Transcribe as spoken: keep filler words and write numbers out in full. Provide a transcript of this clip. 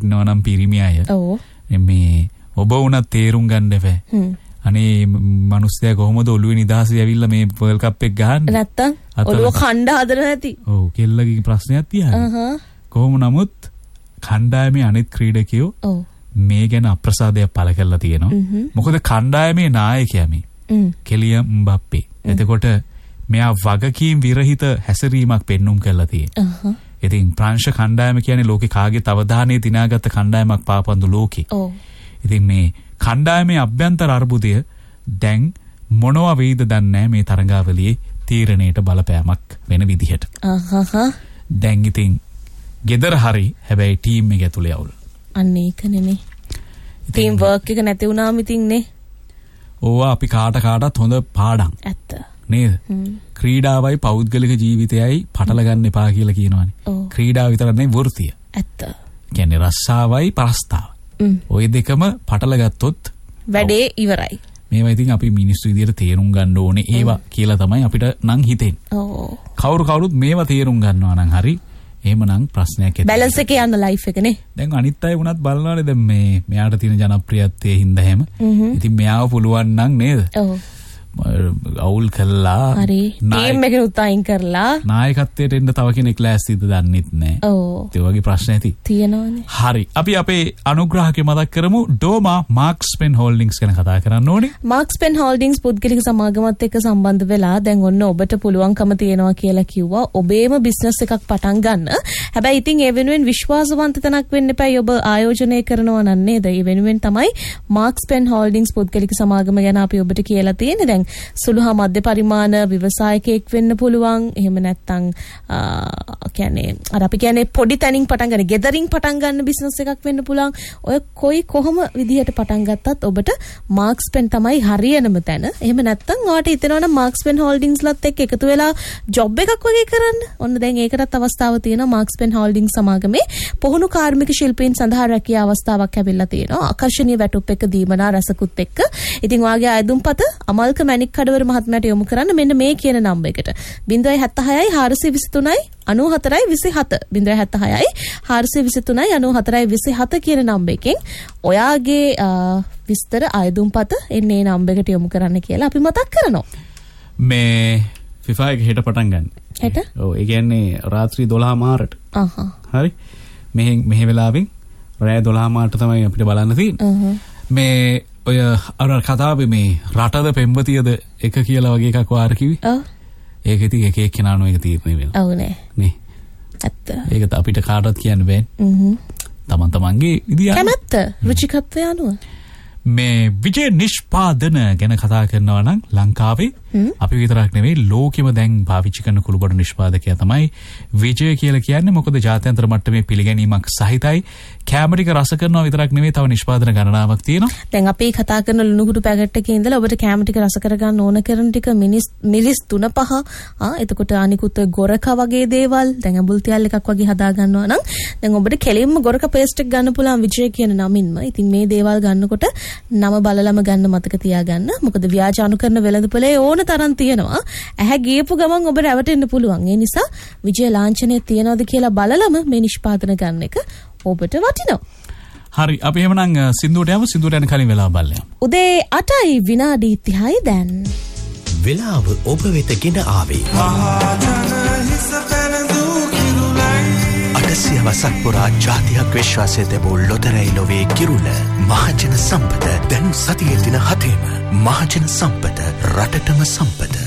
ඉන්නවා නම් පිරිමි අය. ඔව්. මේ ඔබ උනත් තේරුම් ගන්න එපා. හ්ම්. අනේ මිනිස්සයා කොහොමද ඔළුවේ නිදාසේ ඇවිල්ලා මේ වර්ල්ඩ් කප් එක ගහන්නේ? නැත්තම් ඔළුව කණ්ඩ හදන නැති. ඔව් කෙල්ලගේ ප්‍රශ්නයක් තියන්නේ. කොහොම නමුත් කණ්ඩායමේ අනිත් ක්‍රීඩකයෝ ඔව් මේ ගැන අප්‍රසාදයක් පළ කරලා තියෙනවා. මොකද කණ්ඩායමේ නායකයා මේ කෙලියම් එම්බප්පේ. එතකොට මෙයා වගකීම් විරහිත හැසිරීමක් පෙන්눔 කරලා තියෙනවා. ඉතින් ප්‍රංශ කණ්ඩායම කියන්නේ ලෝකේ කාගේ අවධානය දිනාගත්ත කණ්ඩායමක් පාපන්දු ලෝකේ. ඔව්. ඉතින් මේ කණ්ඩායමේ අභ්‍යන්තර අර්බුදය දැන් මොනවා වෙයිද දන්නේ නැහැ මේ තරඟාවලියේ තීරණයට බලපෑමක් වෙන විදිහට. අහහ. දැන් ඉතින් ගෙදර හරි හැබැයි ටීම් එක ඇතුලේ අවුල්. අන්න ඒකනේ. ටීම් වර්ක් එක නැති වුණාම ඉතින් නේ. ඕවා අපි කාට කාටත් හොඳ පාඩම්. ඇත්ත. නේද? ක්‍රීඩාවයි පෞද්ගලික ජීවිතයයි පටල ගන්න එපා කියලා කියනවානේ. ක්‍රීඩාව විතර නෙවෙයි වෘත්තිය. ඇත්ත. කියන්නේ රස්සාවයි ප්‍රස්තාව. ওই දෙකම පටල ගත්තොත් වැඩේ ඉවරයි. මේවා ඉතින් අපි මිනිස්සු විදියට තේරුම් ගන්න ඕනේ ඒවා කියලා තමයි අපිට නම් හිතෙන්නේ. ඔව්. කවුරු කවුරුත් මේවා තේරුම් ගන්නවා නම් හරි එහෙමනම් ප්‍රශ්නයක් ඇති. බැලන්ස් එකේ යන ලයිෆ් එකනේ. දැන් අනිත් අය වුණත් බලනවානේ දැන් මේ මෙයාට තියෙන ජනප්‍රියත්වයේ හින්දා හැම. ඉතින් මෙයාව පුළුවන් නම් නේද? ඔව්. අවුල් කළා. හරි. ටීම් එකේ උත්සාහින් කරලා නායකත්වයට එන්න තව කෙනෙක් ලෑස්තිද දන්නෙත් නැහැ. ඔව්. ඒ වගේ ප්‍රශ්න ඇති. තියෙනවානේ. හරි. අපි අපේ අනුග්‍රාහකය මතක් කරමු. ඩෝමා මාක්ස්පෙන් හෝල්ඩින්ග්ස් ගැන කතා කරන්න ඕනේ. මාක්ස්පෙන් හෝල්ඩින්ග්ස් පුද්ගලික සමාගමත් එක්ක සම්බන්ධ වෙලා දැන් ඔන්න ඔබට පුළුවන්කම තියෙනවා කියලා කිව්වා. ඔබේම බිස්නස් එකක් පටන් ගන්න. හැබැයි ඉතින් ඒ වෙනුවෙන් විශ්වාසවන්ත තැනක් වෙන්න එපායි. ඔබ ආයෝජනය කරනවා නම් නේද? ඒ වෙනුවෙන් තමයි මාක්ස්පෙන් හෝල්ඩින්ග්ස් පුද්ගලික සමාගම ගැන අපි ඔබට කියලා තියෙන්නේ. දැන් සුළු හා මධ්‍ය පරිමාණ ව්‍යවසායකයෙක් වෙන්න පුළුවන්. එහෙම නැත්නම් කියන්නේ අර අපි කියන්නේ පොඩි තැනින් පටන් ගන්න, ගෙදරින් පටන් ගන්න බිස්නස් එකක් වෙන්න පුළුවන්. ඔය කොයි කොහොම විදිහට පටන් ගත්තත් ඔබට මාක්ස්පෙන් තමයි හරියනම තැන. එහෙම නැත්නම් ඔයාට හිතෙනවා නම් මාක්ස්පෙන් හෝල්ඩින්ග්ස්ලත් එක්ක එකතු වෙලා ජොබ් එකක් වගේ කරන්න. ඔන්න දැන් ඒකටත් අවස්ථාව තියෙනවා. මාක්ස්පෙන් හෝල්ඩින්ග්ස් සමාගමේ පුහුණු කාර්මික ශිල්පීන් සඳහා රැකියා අවස්ථාවක් ලැබිලා තියෙනවා. ආකර්ෂණීය වැටුප් එක දීමනා රසකුත් එක්ක. ඉතින් ඔයාගේ අයදුම්පත අමල්ක මැණික් කඩවර මහත්මයාට යොමු කරන්න මෙන්න මේ කියන නම්බර් එකට. zero seven six six four two three ninety four twenty-seven zero seven six six four two three ninety four twenty-seven කියන නම්බර් එකෙන් ඔයාගේ විස්තර අයදුම්පත එන්නේ නම්බර් එකට යොමු කරන්න කියලා අපි මතක් කරනවා. මේ FIFA එක හෙට පටන් ගන්න. හෙට? ඔව් ඒ කියන්නේ රාත්‍රී දොළහ මාරට. අහහ. හරි. මෙහෙ මෙහෙ වෙලාවෙන් රෑ දොළහ මාරට තමයි අපිට බලන්න තියෙන්නේ. මේ ඔය අර කතාවේ මේ රටද පෙම්වතියද එක කියලා වගේ එකක් වාර කිවි. ඔව්. ඒක ඉතින් එක එක කෙනානෝ එක තීරණය වෙනවා. ඔව් නේ. නේ. ඇත්ත. ඒක අපිට කාටවත් කියන්න බෑ. හ්ම්. තමන් තමන්ගේ විදිය. කැමැත්ත රුචිකත්වය අනුව. මේ විජය නිෂ්පාදන ගැන කතා කරනවා නම් ලංකාවේ අපි විතරක් නෙවෙයි ලෝකෙම දැන් පාවිච්චි කරන කුළුබඩු නිෂ්පාදකයා තමයි විජය කියලා කියන්නේ. මොකද ජාත්‍යන්තර මට්ටමේ පිළිගැනීමක් සහිතයි. කැම ටික රස කරනවා විතරක් නෙවෙයි තව නිෂ්පාදන ගණනාවක් තියෙනවා. දැන් අපි කතා කරන ලුණු කුඩු පැකට් එකේ ඉඳලා ඔබට කැම ටික රස කරගන්න ඕන කරන ටික මිනිස් මිරිස් තුන පහ ආ එතකොට අනිකුත් ගොරකා වගේ දේවල් දැන් අඹුල් තියල් එකක් වගේ හදා ගන්නවා නම් දැන් ඔබට කෙලින්ම ගොරකා පේස්ට් එක ගන්න පුළුවන් විජය කියන නමින්ම. ඉතින් මේ දේවල් ගන්නකොට නම බලලම ගන්න මතක තියාගන්න. මොකද ව්‍යාජ අනුකරන වෙළඳපොලේ ඕන තරම් තියෙනවා. ඇහැ ගියපු ගමන් ඔබ රැවටෙන්න පුළුවන්. ඒ නිසා විජය ලාංඡනය තියනවද කියලා බලලම මේ නිෂ්පාදන ගන්න එක ඔබට වටිනවා. හරි අපි එහෙමනම් සින්දුවට යමු. සින්දුවට යන කලින් වෙලාව බලන්න. උදේ අටයි විනාඩි තිහයි දැන්. වෙලාව ඔබ වෙත ගෙන ආවේ. අටසිය වසක් පුරා ජාතියක් විශ්වාසය තිබූ ලොතරැයි ලොවේ කිරුළ මහජන සම්පත දැන් සතියේ දින හතේම මහජන සම්පත රටටම සම්පත.